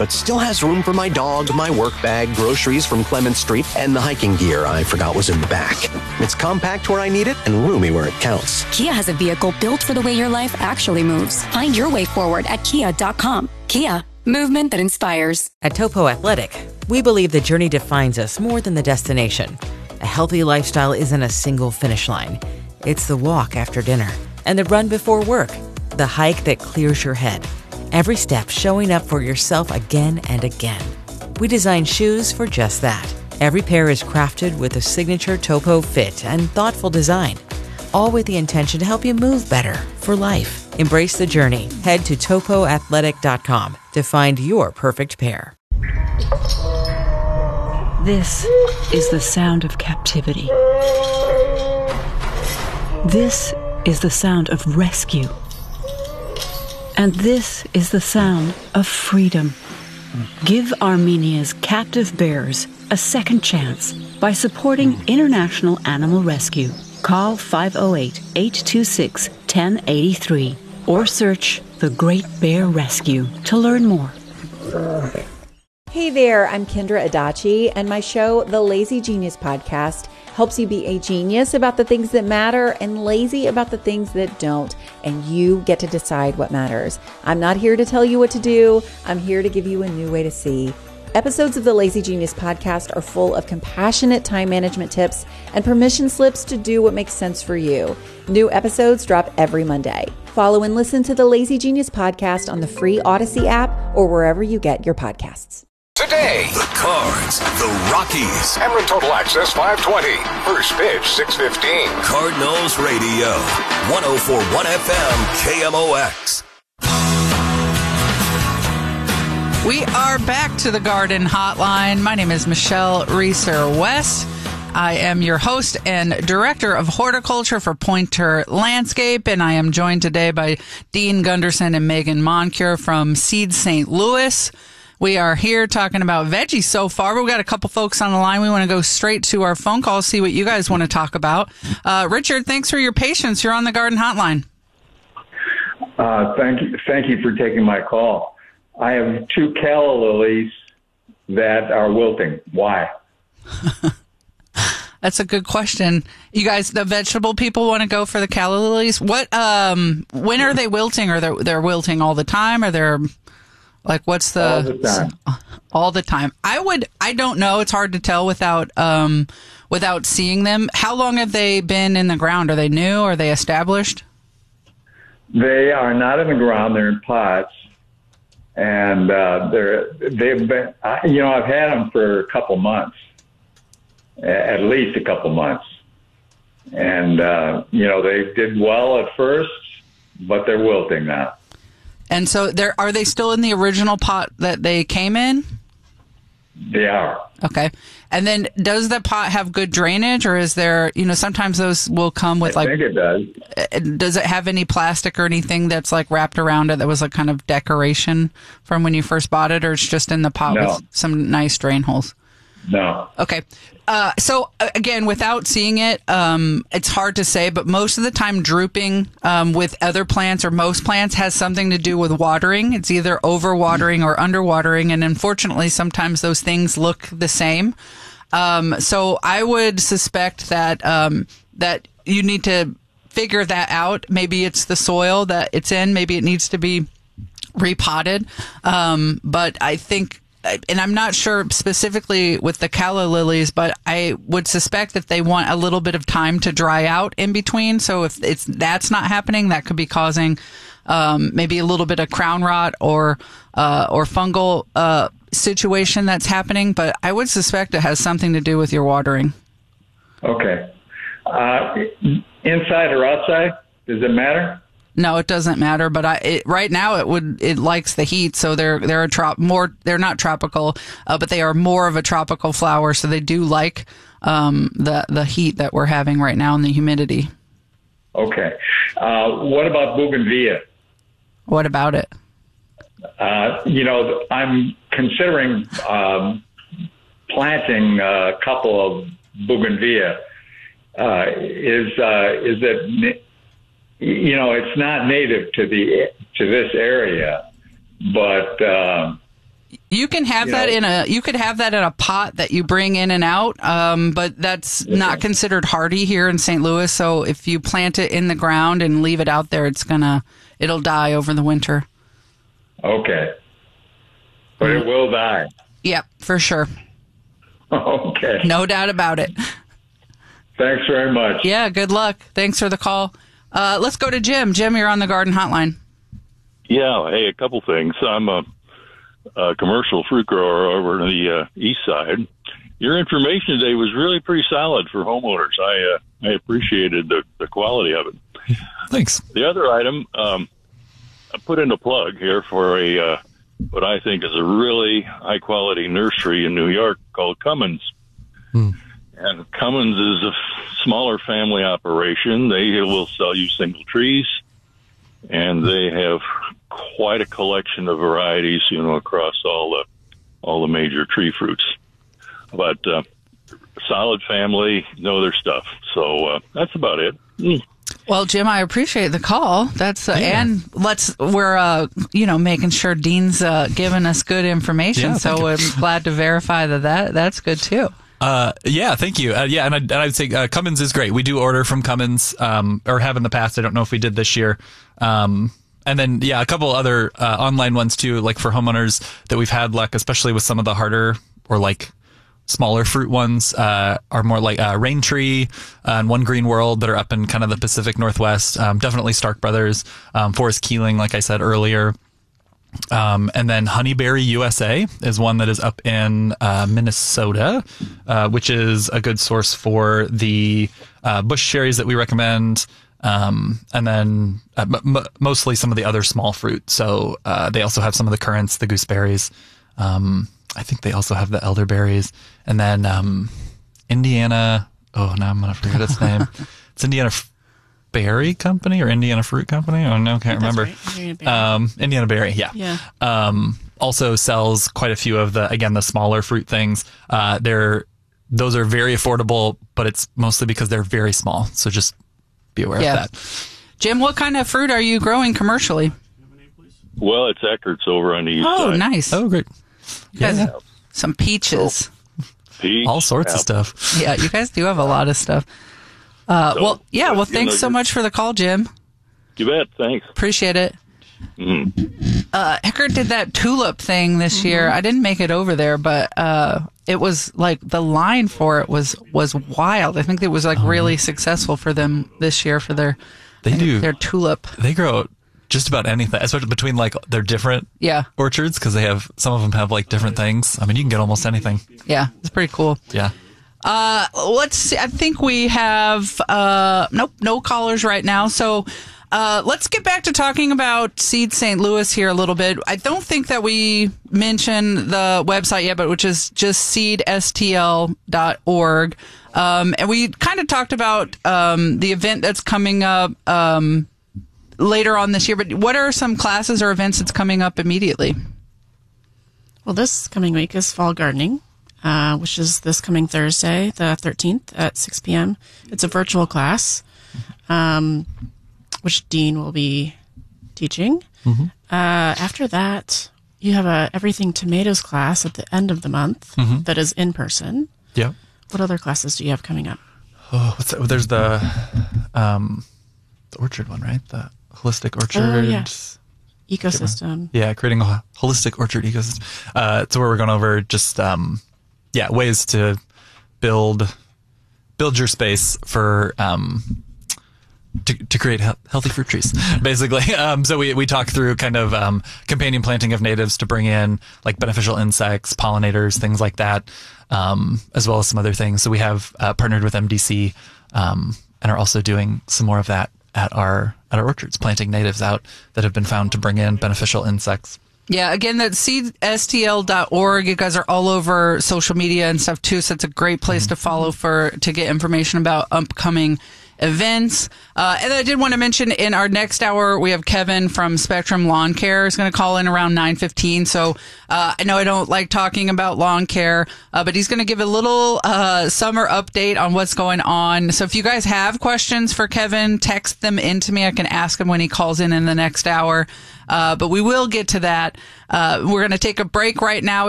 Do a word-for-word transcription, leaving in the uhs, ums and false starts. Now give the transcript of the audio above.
but still has room for my dog, my work bag, groceries from Clement Street, and the hiking gear I forgot was in the back. It's compact where I need it and roomy where it counts. Kia has a vehicle built for the way your life actually moves. Find your way forward at kia dot com. Kia, movement that inspires. At Topo Athletic, we believe the journey defines us more than the destination. A healthy lifestyle isn't a single finish line. It's the walk after dinner and the run before work, the hike that clears your head. Every step showing up for yourself again and again. We design shoes for just that. Every pair is crafted with a signature Topo fit and thoughtful design, all with the intention to help you move better for life. Embrace the journey. Head to topo athletic dot com to find your perfect pair. This is the sound of captivity. This is the sound of rescue. And this is the sound of freedom. Give Armenia's captive bears a second chance by supporting International Animal Rescue. Call five oh eight, eight two six, one oh eight three or search The Great Bear Rescue to learn more. Hey there, I'm Kendra Adachi, and my show, The Lazy Genius Podcast, helps you be a genius about the things that matter and lazy about the things that don't, and you get to decide what matters. I'm not here to tell you what to do. I'm here to give you a new way to see. Episodes of the Lazy Genius Podcast are full of compassionate time management tips and permission slips to do what makes sense for you. New episodes drop every Monday. Follow and listen to the Lazy Genius Podcast on the free Odyssey app or wherever you get your podcasts. Today, the Cards, the Rockies. Cameron Total Access five twenty. First pitch six fifteen. Cardinals Radio. one oh four point one F M K M O X. We are back to the Garden Hotline. My name is Michelle Reeser West. I am your host and director of horticulture for Pointer Landscape, and I am joined today by Dean Gunderson and Megan Moncure from Seed Saint Louis. We are here talking about veggies so far, but we've got a couple folks on the line. We want to go straight to our phone call, see what you guys want to talk about. Uh, Richard, thanks for your patience. You're on the Garden Hotline. Uh, thank you. Thank you for taking my call. I have two calla lilies that are wilting. Why? That's a good question. You guys, the vegetable people, want to go for the calla lilies. What? Um, when are they wilting? Are they they're wilting all the time? Or they're like, what's the all the time? All the time. I would. I don't know. It's hard to tell without um without seeing them. How long have they been in the ground? Are they new? Are they established? They are not in the ground. They're in pots, and uh, they're they've been. I, you know, I've had them for a couple months. At least a couple months. And, uh, you know, they did well at first, but they're wilting now. And so they're, are they still in the original pot that they came in? They are. Okay. And then does the pot have good drainage, or is there, you know, sometimes those will come with I like... I think it does. Does it have any plastic or anything that's like wrapped around it that was like kind of decoration from when you first bought it, or it's just in the pot No. with some nice drain holes? No. Okay. Uh, so uh, again, without seeing it, um, it's hard to say, but most of the time drooping um, with other plants or most plants has something to do with watering. It's either overwatering or underwatering. And unfortunately, sometimes those things look the same. Um, so I would suspect that, um, that you need to figure that out. Maybe it's the soil that it's in. Maybe it needs to be repotted. Um, but I think, and I'm not sure specifically with the calla lilies, but I would suspect that they want a little bit of time to dry out in between. So if it's that's not happening, that could be causing um, maybe a little bit of crown rot or uh, or fungal uh, situation that's happening. But I would suspect it has something to do with your watering. Okay. Uh, inside or outside? Does it matter? No, it doesn't matter. But I, it, right now, it would it likes the heat, so they're they're a trop more. They're not tropical, uh, but they are more of a tropical flower. So they do like um, the the heat that we're having right now and the humidity. Okay. Uh, what about bougainvillea? What about it? Uh, you know, I'm considering um, planting a couple of bougainvillea. Uh, is uh, is it? You know, it's not native to the to this area, but uh, You can have You that know? in a you could have that in a pot that you bring in and out, um, but that's Okay. not considered hardy here in Saint Louis. So if you plant it in the ground and leave it out there, it's gonna it'll die over the winter. Okay. But it will die. Yep, for sure. Okay. No doubt about it. Thanks very much. Yeah, good luck. Thanks for the call. Uh, let's go to Jim. Jim, you're on the garden hotline. Yeah, hey, a couple things. I'm a, a commercial fruit grower over on the uh, east side. Your information today was really pretty solid for homeowners. I uh, I appreciated the, the quality of it. Thanks. The other item, um, I put in a plug here for a uh, what I think is a really high quality nursery in New York called Cummins. Hmm. And Cummins is a f- smaller family operation. They will sell you single trees, and they have quite a collection of varieties, you know, across all the all the major tree fruits. But uh, solid family, know their stuff. So uh, that's about it. Mm. Well, Jim, I appreciate the call. That's uh, Yeah. and let's we're uh, you know making sure Dean's uh, giving us good information. Yeah, so thank you. I'm glad to verify that, that that's good too. Uh, yeah, thank you. Uh, yeah, and, I, and I'd say uh, Cummins is great. We do order from Cummins, um, or have in the past. I don't know if we did this year. Um, and then, yeah, a couple other uh, online ones too, like for homeowners that we've had luck, especially with some of the harder or like smaller fruit ones, uh, are more like uh, Rain Tree uh, and One Green World that are up in kind of the Pacific Northwest. Um, definitely Stark Brothers, um, Forest Keeling, like I said earlier. Um, and then Honeyberry U S A is one that is up in uh, Minnesota, uh, which is a good source for the uh, bush cherries that we recommend. Um, and then uh, m- m- mostly some of the other small fruit. So uh, they also have some of the currants, the gooseberries. Um, I think they also have the elderberries. And then um, Indiana. Oh, now I'm going to forget its name. It's Indiana F- Berry Company or Indiana Fruit Company. Oh, no, can't remember. Right. Indiana Berry. Um, Indiana Berry, yeah. Yeah. Um, also sells quite a few of the, again, the smaller fruit things. Uh, they're, those are very affordable, but it's mostly because they're very small. So just be aware Yeah. of that. Jim, what kind of fruit are you growing commercially? Well, it's Eckert's over on the east Oh, side. nice. Oh, great. You guys Yeah. have some peaches. Peach, All sorts apple. of stuff. Yeah, you guys do have a lot of stuff. Uh, So, well, yeah. but, Well, you thanks know, so you're- much for the call, Jim. You bet. Thanks. Appreciate it. Mm. Uh, Eckert did that tulip thing this year. I didn't make it over there, but uh, it was like the line for it was was wild. I think it was like really successful for them this year for their They do. their tulip. They grow just about anything, especially between like their different Yeah, orchards, because they have, some of them have like different things. I mean, you can get almost anything. yeah, it's pretty cool. Yeah. Uh, let's see. I think we have uh, nope, no callers right now. So uh, let's get back to talking about Seed Saint Louis here a little bit. I don't think that we mentioned the website yet, but which is just seed s t l dot org. Um, and we kind of talked about um, the event that's coming up um, later on this year. But what are some classes or events that's coming up immediately? Well, this coming week is fall gardening, uh, which is this coming Thursday, the thirteenth at six p.m. It's a virtual class, um, which Dean will be teaching. Mm-hmm. Uh, after that, you have a Everything Tomatoes class at the end of the month Mhm. that is in person. Yeah. What other classes do you have coming up? Oh, what's that? There's the, um, the orchard one, right? The holistic orchard. Oh, yeah. Ecosystem. Yeah, creating a holistic orchard ecosystem. Uh, so where we're going over just, um, yeah, ways to build, build your space for, um, to, to create he- healthy fruit trees, basically. Um, so we, we talk through kind of, um, companion planting of natives to bring in like beneficial insects, pollinators, things like that. Um, as well as some other things. So we have, uh, partnered with M D C, um, and are also doing some more of that at our, at our orchards, planting natives out that have been found to bring in beneficial insects. Yeah, again, that's seed s t l dot org. You guys are all over social media and stuff too, so it's a great place to follow for to get information about upcoming events. Uh, and I did want to mention in our next hour, we have Kevin from Spectrum Lawn Care is going to call in around nine fifteen. So uh, I know I don't like talking about lawn care, uh, but he's going to give a little uh, summer update on what's going on. So if you guys have questions for Kevin, text them into me. I can ask him when he calls in in the next hour. Uh, but we will get to that. Uh, we're going to take a break right now.